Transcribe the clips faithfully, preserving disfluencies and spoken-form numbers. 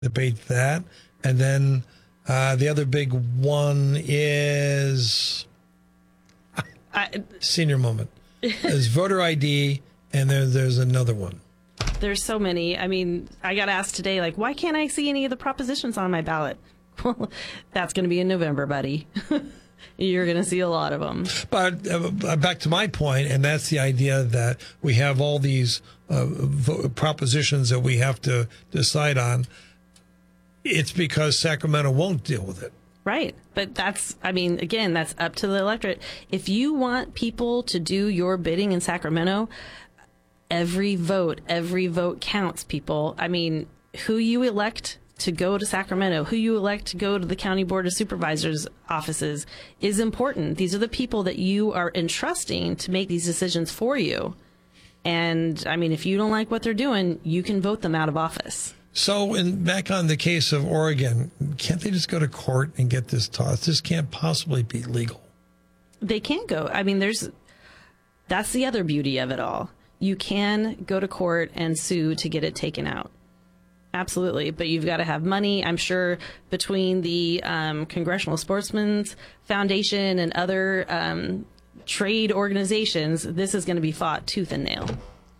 debate that. And then uh, the other big one is I, senior moment. There's voter I D, and then there's another one. There's so many. I mean, I got asked today, like, why can't I see any of the propositions on my ballot? Well, that's going to be in November, buddy. You're going to see a lot of them. But uh, back to my point, and that's the idea that we have all these uh, vo- propositions that we have to decide on. It's because Sacramento won't deal with it. Right. But that's, I mean, again, that's up to the electorate. If you want people to do your bidding in Sacramento, every vote, every vote counts, people. I mean, who you elect to go to Sacramento, who you elect to go to the County Board of Supervisors offices is important. These are the people that you are entrusting to make these decisions for you. And, I mean, if you don't like what they're doing, you can vote them out of office. So, in, back on the case of Oregon, can't they just go to court and get this tossed? This can't possibly be legal. They can't go. I mean, there's, that's the other beauty of it all. You can go to court and sue to get it taken out. Absolutely. But you've got to have money. I'm sure between the um, Congressional Sportsmen's Foundation and other um, trade organizations, this is going to be fought tooth and nail.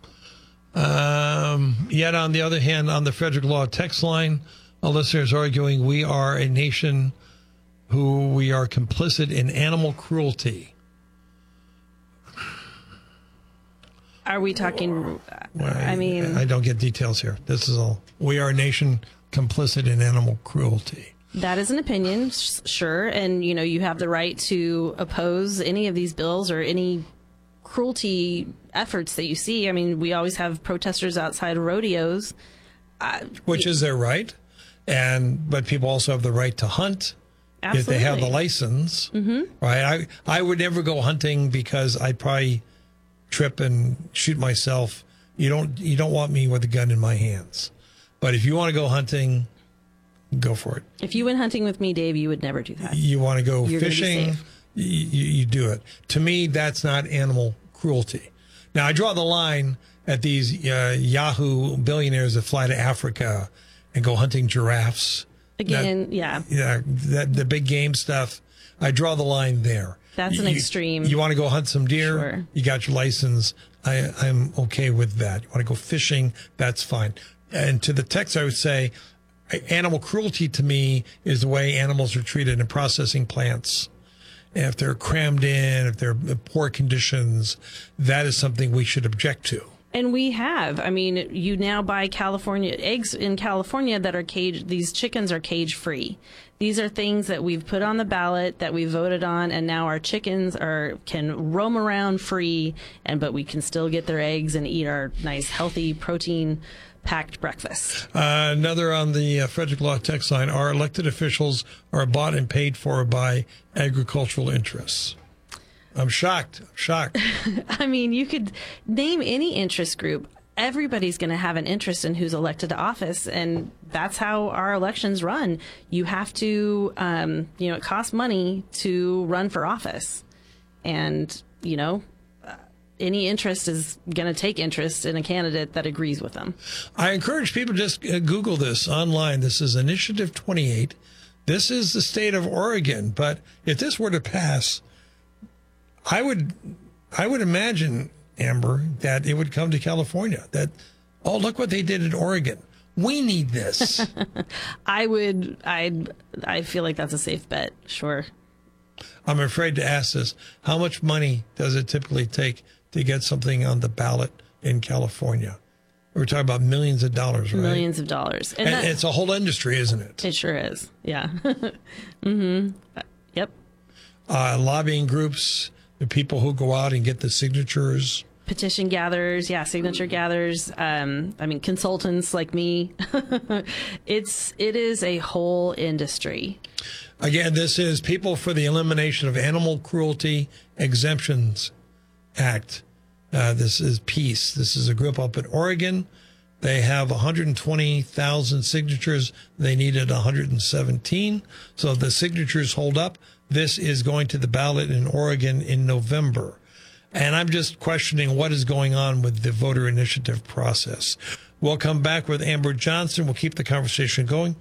Um, yet, on the other hand, on the Frederick Law text line, a listener is arguing we are a nation who we are complicit in animal cruelty. Are we talking, Well, I mean... I don't get details here. This is all. We are a nation complicit in animal cruelty. That is an opinion, sure. And, you know, you have the right to oppose any of these bills or any cruelty efforts that you see. I mean, we always have protesters outside of rodeos. Uh, Which is their right. And but people also have the right to hunt. Absolutely. If they have the license. Mm-hmm. Right? I, I would never go hunting because I'd probably trip and shoot myself. You don't you don't want me with a gun in my hands. But if you want to go hunting, go for it. If you went hunting with me, Dave, you would never do that. You want to go You're fishing, you, you do it. To me, that's not animal cruelty. Now, I draw the line at these uh, Yahoo billionaires that fly to Africa and go hunting giraffes. Again, that, yeah. Yeah, that, the big game stuff. I draw the line there. That's an you, extreme. You want to go hunt some deer? Sure. You got your license. I, I'm okay with that. You want to go fishing? That's fine. And to the text, I would say, animal cruelty to me is the way animals are treated in processing plants. If they're crammed in, if they're in poor conditions, that is something we should object to. And we have. I mean, you now buy California eggs in California that are cage. These chickens are cage free. These are things that we've put on the ballot that we voted on, and now our chickens are can roam around free, and but we can still get their eggs and eat our nice, healthy, protein-packed breakfast. Uh, another on the uh, Frederick Law text line: our elected officials are bought and paid for by agricultural interests. I'm shocked. I'm shocked. I mean, you could name any interest group. Everybody's going to have an interest in who's elected to office, and that's how our elections run. You have to, um, you know, it costs money to run for office. And, you know, uh, any interest is going to take interest in a candidate that agrees with them. I encourage people to just uh, Google this online. This is Initiative twenty-eight. This is the state of Oregon. But if this were to pass, I would, I would imagine, Amber, that it would come to California. That, oh, look what they did in Oregon. We need this. I would, I, I feel like that's a safe bet. Sure. I'm afraid to ask this. How much money does it typically take to get something on the ballot in California? We're talking about millions of dollars, right? Millions of dollars. And, and it's a whole industry, isn't it? It sure is. Yeah. mm-hmm. Yep. Uh, lobbying groups, the people who go out and get the signatures. Petition gatherers, yeah, signature gatherers. Um, I mean, consultants like me. it's it is a whole industry. Again, this is People for the Elimination of Animal Cruelty Exemptions Act. Uh, this is PEACE. This is a group up in Oregon. They have one hundred twenty thousand signatures. They needed one hundred seventeen. So if the signatures hold up, this is going to the ballot in Oregon in November. And I'm just questioning what is going on with the voter initiative process. We'll come back with Amber Johnson. We'll keep the conversation going.